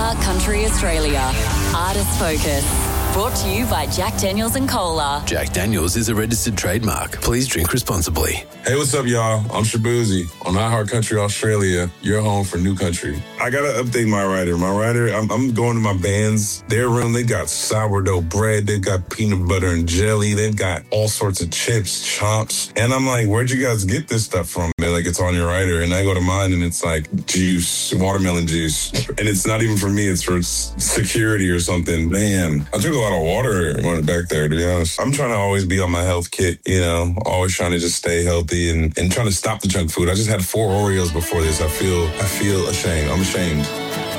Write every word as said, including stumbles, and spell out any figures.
iHeart Country Australia. Artist Focus. Brought to you by Jack Daniels and Cola. Jack Daniels is a registered trademark. Please drink responsibly. Hey, what's up, y'all? I'm Shabuzi on iHeart Country Australia, your home for new country. I got to update my rider. My rider, I'm, I'm going to my band's, their room. They got sourdough bread. They've got peanut butter and jelly. They've got all sorts of chips, chops. And I'm like, where'd you guys get this stuff from? They're like, it's on your rider. And I go to mine and it's like juice, watermelon juice. And it's not even for me. It's for security or something. Man, I took a lot of water when I went back there, to be honest. I'm trying to always be on my health kit, you know, always trying to just stay healthy and, and trying to stop the junk food. I just had four Oreos before this. I feel I feel ashamed. I'm ashamed.